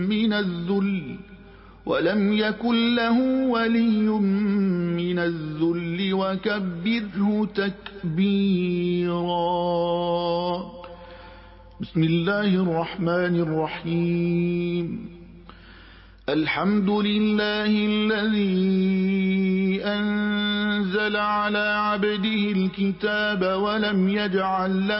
من الذل ولم يكن له ولي من الذل وكبره تكبيرا. بسم الله الرحمن الرحيم. الحمد لله الذي أنزل على عبده الكتاب ولم يجعل له